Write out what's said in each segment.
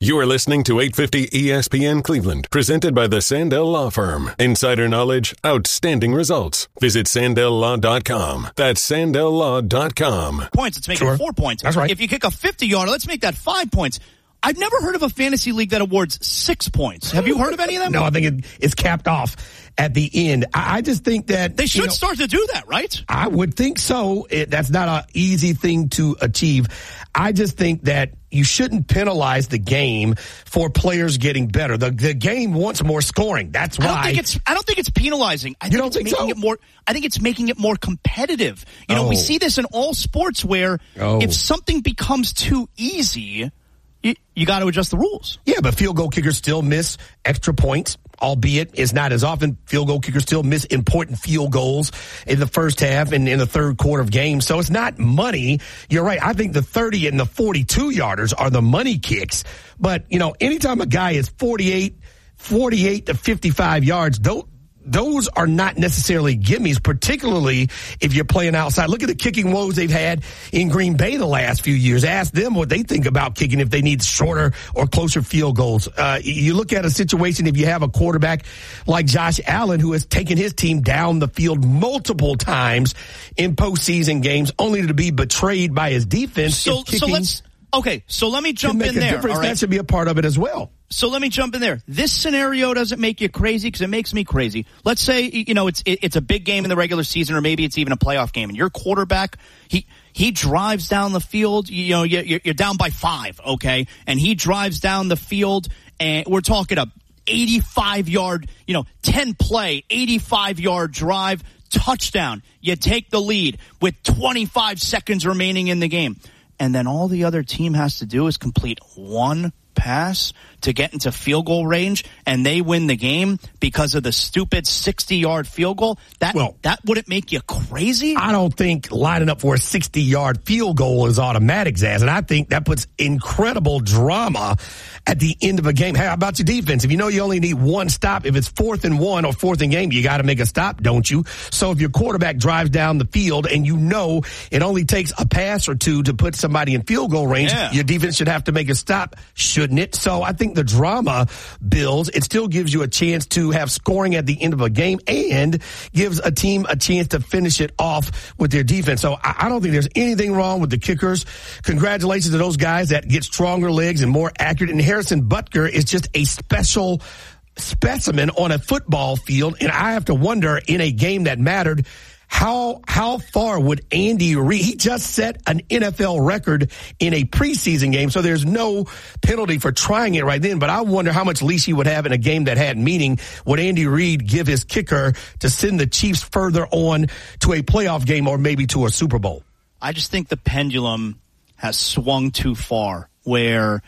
You are listening to 850 ESPN Cleveland, presented by the Sandell Law Firm. Insider knowledge, outstanding results. Visit SandellLaw.com. That's SandellLaw.com. Points, let's make it 4 points. That's right. If you kick a 50-yarder, let's make that 5 points. I've never heard of a fantasy league that awards 6 points. Have you heard of any of them? No, I think it's capped off at the end. I just think that they should start to do that, right? I would think so. That's not an easy thing to achieve. I just think that you shouldn't penalize the game for players getting better. The game wants more scoring. That's why. I don't think it's penalizing. I think it's making it more competitive. We see this in all sports where if something becomes too easy, you got to adjust the rules. Yeah, but field goal kickers still miss extra points, albeit it's not as often. Field goal kickers still miss important field goals in the first half and in the third quarter of games. So it's not money. You're right. I think the 30 and the 42-yarders are the money kicks. But, anytime a guy is 48 to 55 yards, those are not necessarily gimmies, particularly if you're playing outside. Look at the kicking woes they've had in Green Bay the last few years. Ask them what they think about kicking if they need shorter or closer field goals. You look at a situation if you have a quarterback like Josh Allen who has taken his team down the field multiple times in postseason games only to be betrayed by his defense. So let me jump in there. All right? That should be a part of it as well. So let me jump in there. This scenario doesn't make you crazy because it makes me crazy. Let's say, it's a big game in the regular season or maybe it's even a playoff game and your quarterback, he drives down the field, you're down by 5, okay? And he drives down the field and we're talking a 85-yard, 10-play, 85-yard drive, touchdown. You take the lead with 25 seconds remaining in the game. And then all the other team has to do is complete one pass to get into field goal range, and they win the game because of the stupid 60-yard field goal. That wouldn't make you crazy? I don't think lining up for a 60-yard field goal is automatic, Zaz, and I think that puts incredible drama at the end of a game. How about your defense? If you only need one stop, if it's 4th and 1 or 4th and game, you got to make a stop, don't you? So if your quarterback drives down the field and it only takes a pass or two to put somebody in field goal range, your defense should have to make a stop, shouldn't it? So I think the drama builds. It still gives you a chance to have scoring at the end of a game and gives a team a chance to finish it off with their defense. So I don't think there's anything wrong with the kickers. Congratulations to those guys that get stronger legs and more accurate. And Harrison Butker is just a special specimen on a football field. And I have to wonder, in a game that mattered, how far would Andy Reid? He just set an NFL record in a preseason game, so there's no penalty for trying it right then. But I wonder how much leash he would have in a game that had meaning. Would Andy Reid give his kicker to send the Chiefs further on to a playoff game or maybe to a Super Bowl? I just think the pendulum has swung too far where,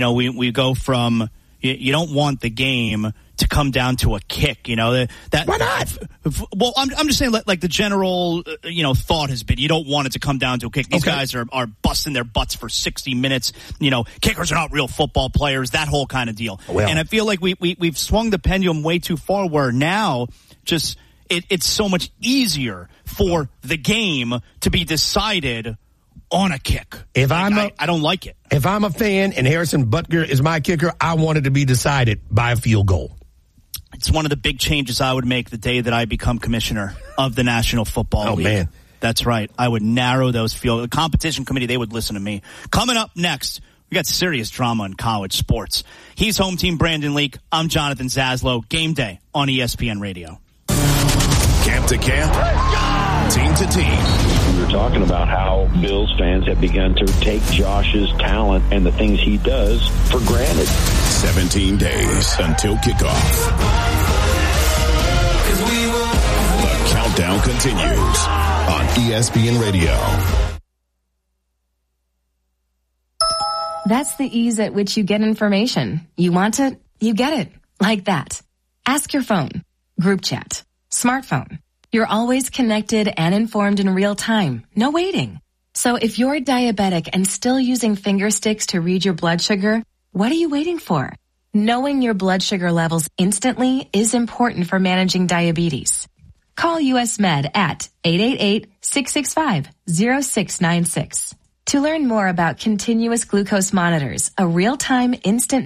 we go from you don't want the game to come down to a kick, Why not? Well, I'm just saying, like the general, thought has been you don't want it to come down to a kick. These guys are busting their butts for 60 minutes. Kickers are not real football players, that whole kind of deal. Well, and I feel like we've swung the pendulum way too far where now just it's so much easier for the game to be decided on a kick. I don't like it. If I'm a fan and Harrison Butker is my kicker, I want it to be decided by a field goal. It's one of the big changes I would make the day that I become commissioner of the National Football League. Oh, man. That's right. I would narrow those field. The competition committee, they would listen to me. Coming up next, we got serious drama in college sports. He's home team Brandon Leak. I'm Jonathan Zaslow. Game day on ESPN Radio. Camp to camp, team to team. We were talking about how Bills fans have begun to take Josh's talent and the things he does for granted. 17 days until kickoff. The countdown continues on ESPN Radio. That's the ease at which you get information. You want it, you get it. Like that. Ask your phone. Group chat. Smartphone. You're always connected and informed in real time. No waiting. So if you're diabetic and still using finger sticks to read your blood sugar, what are you waiting for? Knowing your blood sugar levels instantly is important for managing diabetes. Call US Med at 888-665-0696. To learn more about continuous glucose monitors, a real-time instant